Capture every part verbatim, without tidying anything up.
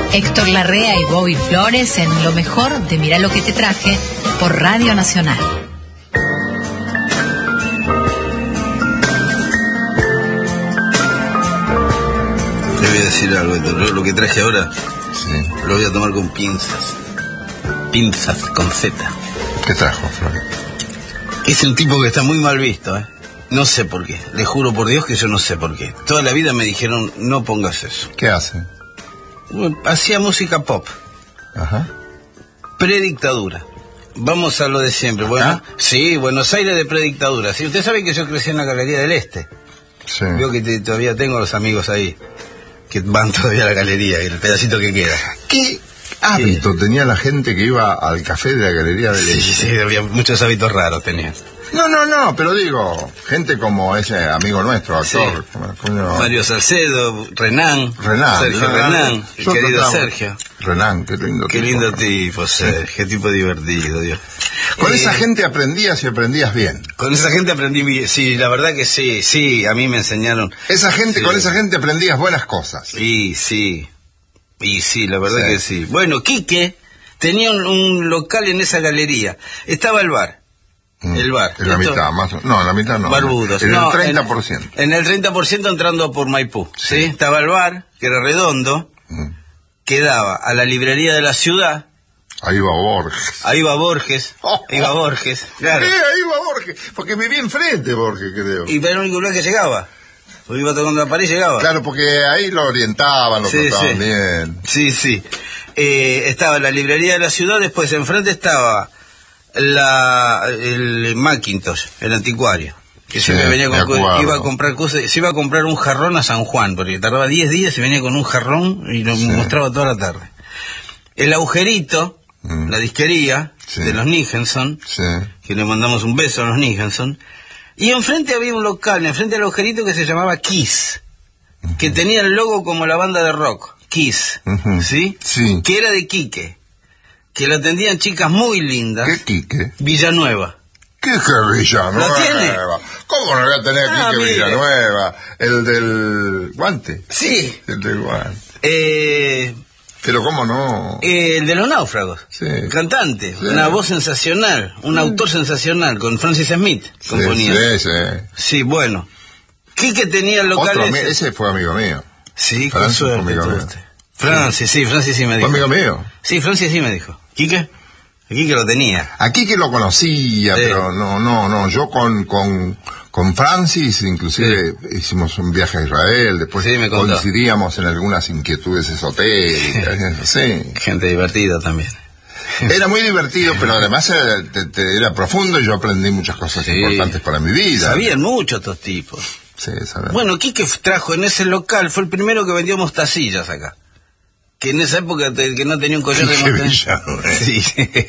Héctor Larrea y Bobby Flores en lo mejor de Mirá lo que te traje por Radio Nacional. Le voy a decir algo, Héctor. Lo que traje ahora, sí, lo voy a tomar con pinzas. Pinzas con Z. ¿Qué trajo, Flores? Es un tipo que está muy mal visto, ¿eh? No sé por qué. Le juro por Dios que yo no sé por qué. Toda la vida me dijeron, no pongas eso. ¿Qué hace? Hacía música pop. Ajá. Predictadura. Vamos a lo de siempre. Bueno, ¿ah? Sí, Buenos Aires de predictadura. Sí, usted sabe que yo crecí en la Galería del Este. Sí. Veo que te, todavía tengo los amigos ahí que van todavía a la galería, el pedacito que queda. ¿Qué hábito sí. tenía la gente que iba al café de la Galería del Este? Sí, sí, había muchos hábitos raros tenían. No, no, no, pero digo, gente como ese amigo nuestro, actor. Sí. Como, Mario Salcedo, Renan. Renan. Sergio Renan, Renan, el querido trataba. Sergio. Renan, qué lindo Qué tipo. lindo tipo, Sergio, qué tipo divertido, Dios. Con eh, esa gente aprendías y aprendías bien. Con esa gente aprendí bien, sí, la verdad que sí, sí, a mí me enseñaron. Esa gente, sí. Con esa gente aprendías buenas cosas. Sí, sí, y sí, la verdad sí. que sí. Bueno, Quique tenía un, un local en esa galería, estaba el bar. Mm, el bar. En la Esto, mitad, más o, no, en la mitad no. Barbudos. En no, el treinta por ciento. En, en el treinta por ciento entrando por Maipú, ¿sí? ¿sí? Estaba el bar, que era redondo, mm. quedaba a la librería de la ciudad. Ahí iba Borges. Ahí iba Borges. Oh, oh. Iba Borges, claro. Sí, ahí iba Borges, porque vivía enfrente Borges, creo. Y era el único lugar que llegaba. Porque iba tocando la pared y llegaba. Claro, porque ahí lo orientaban, lo sí, trataban sí. bien. Sí, sí. Eh, estaba la librería de la ciudad, después enfrente estaba la el Macintosh, el anticuario. Que sí, siempre venía con iba a comprar cosas, se iba a comprar un jarrón a San Juan, porque tardaba diez días y venía con un jarrón y lo sí. mostraba toda la tarde. El agujerito, mm. la disquería sí. de los Nichenson, sí. que le mandamos un beso a los Nichenson, y enfrente había un local, enfrente del agujerito, que se llamaba Kiss, uh-huh. que tenía el logo como la banda de rock, Kiss, uh-huh. ¿sí? Sí. Que era de Quique, que lo atendían chicas muy lindas. ¿Qué Quique? Villanueva. ¿Qué es Villanueva? ¿Lo tiene? ¿Cómo no voy a tener ah, Quique mire. Villanueva? El del guante. Sí. El del guante. Eh... Pero cómo no. Eh, el de los náufragos. Sí. Cantante, sí. una voz sensacional, un sí. autor sensacional, con Francis Smith componía. Sí, sí, sí. Sí, bueno. Quique tenía locales. Otro, ese fue amigo mío. Sí, con Francis suerte. Amigo mío. Francis, sí, Francis sí me dijo. ¿Fue amigo mío? Sí, Francis sí me dijo. ¿Quique? Aquí que lo tenía. Aquí que lo conocía, sí. pero no, no, no. Yo con, con, con Francis, inclusive sí. hicimos un viaje a Israel, después sí, me coincidíamos en algunas inquietudes esotéricas, sí. Gente divertida también. Era muy divertido, pero además era, te, te, era profundo y yo aprendí muchas cosas sí. importantes para mi vida. Sabían mucho estos tipos. Sí, sabían. Bueno, Quique trajo en ese local, fue el primero que vendió mostacillas acá. Que en esa época te, que no tenía un collar de mostacillas. Sí.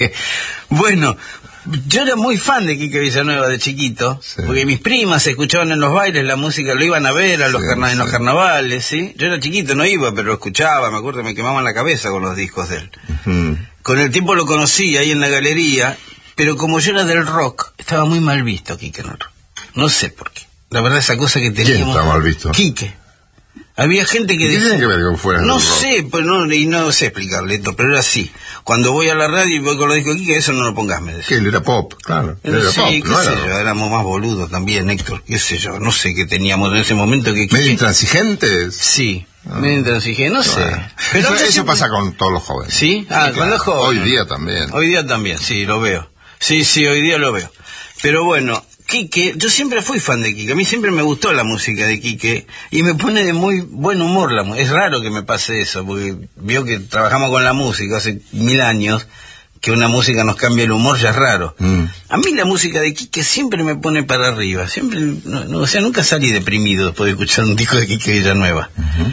Bueno, yo era muy fan de Quique Villanueva de chiquito, sí. porque mis primas escuchaban en los bailes la música, lo iban a ver a los, sí, carna- sí. en los carnavales, ¿sí? Yo era chiquito, no iba, pero lo escuchaba, me acuerdo, me quemaban la cabeza con los discos de él. Uh-huh. Con el tiempo lo conocí ahí en la galería, pero como yo era del rock, estaba muy mal visto Quique en el rock. No sé por qué. La verdad, esa cosa que teníamos... ¿Quién está mal visto? Quique. Había gente que ¿Qué decía... tiene que ver con fuera No del rock? sé, pues no, y no sé explicarle esto, pero era así. Cuando voy a la radio y voy con los discos aquí, que eso no lo pongas, me decía. Que él era pop, claro. Él era sí, pop, qué no sé era... yo, éramos más boludos también, Héctor, qué sé yo, no sé qué teníamos en ese momento que... ¿Medio que... intransigentes? Sí, ah, medio intransigentes, no sé. Bueno. Pero eso eso siempre... pasa con todos los jóvenes. ¿Sí? Ah, sí, con claro. los jóvenes. Hoy día también. Hoy día también, sí, lo veo. Sí, sí, hoy día lo veo. Pero bueno... Quique, yo siempre fui fan de Quique, a mí siempre me gustó la música de Quique y me pone de muy buen humor la música. Es raro que me pase eso, porque vio que trabajamos con la música hace mil años, que una música nos cambia el humor ya es raro. Mm. A mí la música de Quique siempre me pone para arriba, siempre, no, no, o sea, nunca salí deprimido después de escuchar un disco de Quique Villanueva. Uh-huh.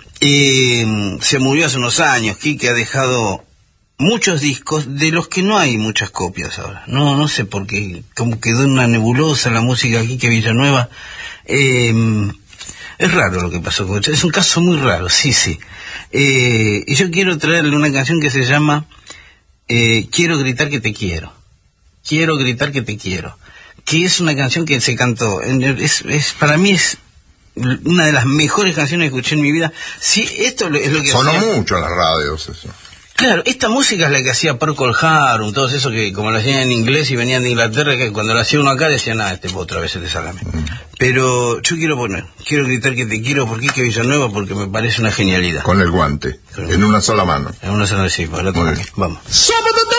Eh, se murió hace unos años, Quique ha dejado... muchos discos de los que no hay muchas copias ahora. No no sé por qué, como quedó una nebulosa la música aquí que Villanueva. Eh, es raro lo que pasó con él, es un caso muy raro, sí, sí. Eh, y yo quiero traerle una canción que se llama eh, Quiero gritar que te quiero. Quiero gritar que te quiero. Que es una canción que se cantó, es, es para mí es una de las mejores canciones que escuché en mi vida. Sí, esto es lo que sonó hacía... mucho en las radios eso. Claro, esta música es la que hacía Procol Harum, todos esos que como lo hacían en inglés y venían de Inglaterra, que cuando lo hacía uno acá decían, ah, este otra vez este salame. Mm. Pero yo quiero poner, quiero gritar que te quiero por Quique Villanueva porque me parece una genialidad. Con el guante, Con el... en una sola mano. En una sola, sí, para la otra. Vamos.